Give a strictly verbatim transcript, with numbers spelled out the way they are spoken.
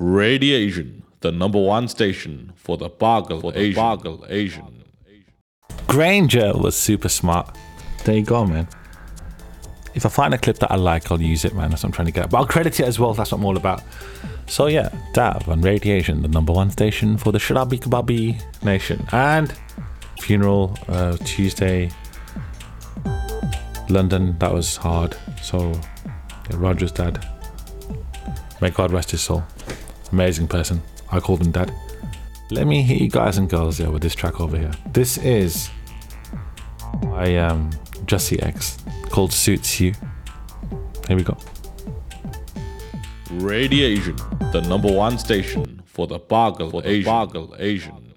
Radiation, the number one station for the Bargle for the Asian. Bargle Asian. Granger was super smart. There you go, man. If I find a clip that I like, I'll use it, man. That's what I'm trying to get at. But I'll credit it as well. That's what I'm all about. So yeah, Dav on Radiation, the number one station for the Sharabi Kababi Nation. And funeral, uh, Tuesday, London. That was hard. So yeah, Roger's dad. May God rest his soul. Amazing person. I called him dad. Let me hit you guys and girls yeah, with this track over here. This is by um, Jussie X called Suits You. Here we go. Radiation, the number one station for the Bargle for the Asian. Bargle Asian.